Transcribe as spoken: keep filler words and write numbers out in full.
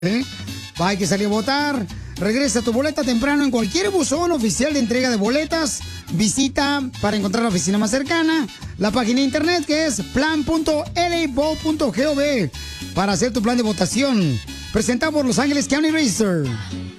¿Eh? Hay que salir a votar. Regresa tu boleta temprano en cualquier buzón oficial de entrega de boletas. Visita para encontrar la oficina más cercana la página de internet que es plan punto l a vote punto gov para hacer tu plan de votación. Presentado por Los Ángeles County Register.